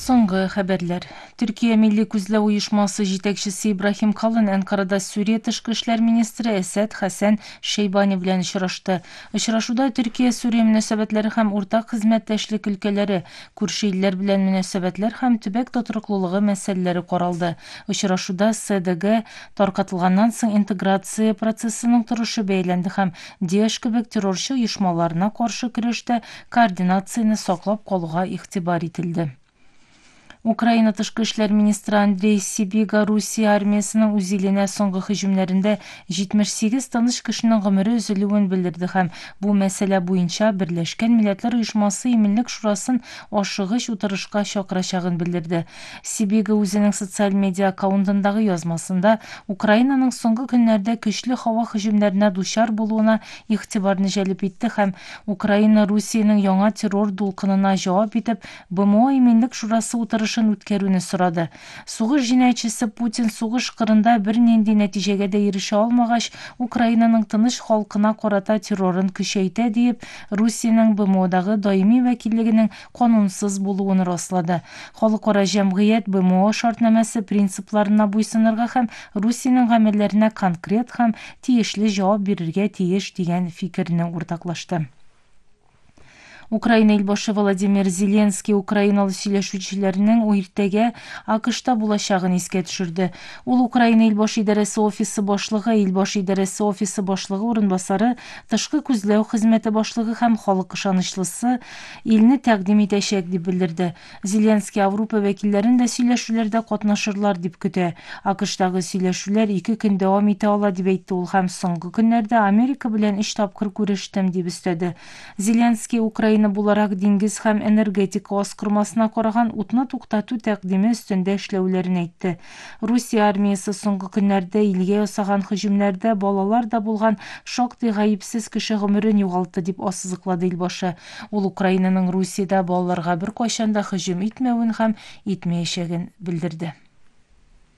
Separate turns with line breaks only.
Соңғы хәбәрләр. Түркия Милли күзләү оешмасы җитәкчесе Ибрахим Калын Анкарада Сүрия тышкы эшләр министры Әсәд Хәсән Шейбани белән очрашты. Очрашуда Төркия-Сүрия мөнәсәбәтләре һәм уртак хезмәттәшлек өлкәләре, күрше илләр белән мөнәсәбәтләр һәм төбәк тотрыклылыгы мәсьәләләре каралды. Очрашуда СДГ таркатылганнан соң интеграция процессының торышы бәяләнде һәм ДАЭШ кебек террорчы оешмаларына каршы көрәштә координацияны саклап калуга игътибар ителде. Украина тышкы эшләр министры Андрей Сибига Русия армиясының үзиленә соңгы һөҗүмнәрендә 78 тыныч кешенең гомере өзелүен белдерде һәм бу мәсьәлә буенча Берләшкән Милләтләр Оешмасы Иминлек шурасын ашыгыч утырышка чакырачагын белдерде. Сибига үзенең социаль медиа аккаунтындагы язмасында Украинаның соңгы көннәрдә көчле һава һөҗүмнәренә дучар булуына игътибарны җәлеп итте һәм Украина Русиянең яңа террор дулкынына җавап итеп БМО Иминлек шурасы утырышы үткәрүне сорады. Сугыш җинаятьчесе Путин сугыш кырында бернинди нәтиҗәгә дә ирешә алмагач, Украинаның тыныч халкына карата террорын көчәйтә дип, Русиянең БМОдагы даими вәкиллегенең канунсыз булуын раслады. Халыкара җәмгыять БМО шартнамәсе принципларына буйсынырга һәм Русиянең гамәлләренә конкрет һәм тиешле җавап бирергә тиеш дигән фикерне уртаклашты. Украина илбашы Владимир Зеленский Украиналы сөйләшүчеләрнең иртәгә АКШта булачагын искә төшерде. Ул Украина илбашы идарәсе офисы башлыгы, илбашы идарәсе офисы башлыгы урынбасары, тышкы күзләү хезмәте башлыгы һәм халык ышанычлысы илне тәкъдим итәчәк дип белдерде. Зеленский Европа вәкилләрен дә сөйләшүләрдә катнашырлар дип көтә. АКШтагы сөйләшүләр 2 көн дәвам итә ала дип әйтте ул һәм соңгы көннәрдә Америка белән 3 тапкыр күрештем дип өстәде. Зеленский Украина буларак диңгез һәм энергетика аскырмасына караган утны туктату тәкъдиме өстендә эшләүләрен әйтте. Русия армиясе соңгы көннәрдә илгә ясаган һөҗүмнәрдә балалар да булган шактый гаепсез кеше гомерен югалтты дип ассызыклады илбашы. Ул Украинаның Русиядә балаларга беркайчан да һөҗүм итмәвен һәм итмәячәген белдерде.